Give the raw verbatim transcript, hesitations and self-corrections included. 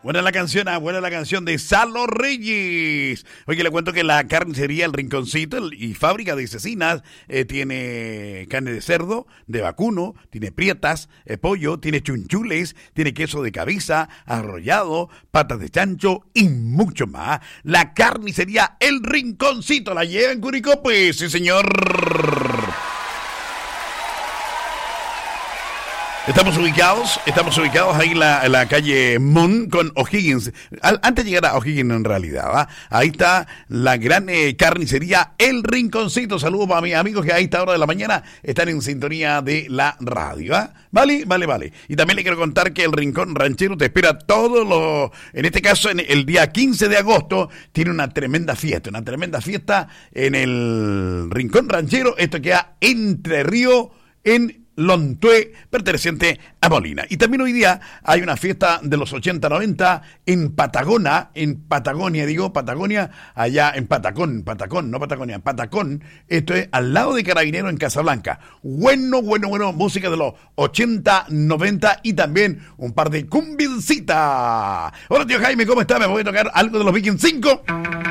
Buena la canción, ah, buena la canción de Salo Reyes. Oye, le cuento que la carnicería El Rinconcito y fábrica de cecinas eh, tiene carne de cerdo, de vacuno, tiene prietas, eh, pollo, tiene chunchules, tiene queso de cabeza, arrollado, patas de chancho y mucho más. La carnicería El Rinconcito, ¿la lleva en Curicó? Pues sí, señor. Estamos ubicados, estamos ubicados ahí en la, en la calle Mon con O'Higgins. Al, antes de llegar a O'Higgins en realidad, ¿va? Ahí está la gran eh, carnicería El Rinconcito. Saludos para mis amigos que a esta hora de la mañana están en sintonía de la radio, ¿va? Vale, vale, vale. Y también le quiero contar que el Rincón Ranchero te espera todos los, en este caso en el día quince de agosto, tiene una tremenda fiesta, una tremenda fiesta en el Rincón Ranchero. Esto queda Entre Río en Lontué, perteneciente a Molina. Y también hoy día hay una fiesta de los ochenta noventa en Patagona, en Patagonia, digo, Patagonia, allá en Patacón, Patacón, no Patagonia, Patacón, esto es al lado de Carabinero en Casablanca. Bueno, bueno, bueno, música de los ochenta, noventa y también un par de cumbincitas. Hola, tío Jaime, ¿cómo está? ¿Me voy a tocar algo de los Vikings cinco?